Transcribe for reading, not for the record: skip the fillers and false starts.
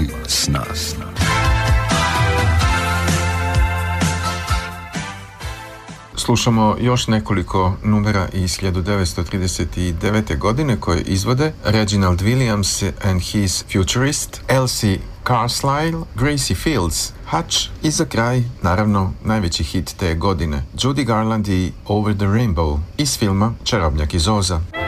Budi s nas. Slušamo još nekoliko numera iz 1939. godine koje izvode Reginald Williams and his Futurist, Elsie Carlisle, Gracie Fields, Hutch i za kraj, naravno, najveći hit te godine, Judy Garland i Over the Rainbow iz filma Čarobnjak iz Oza.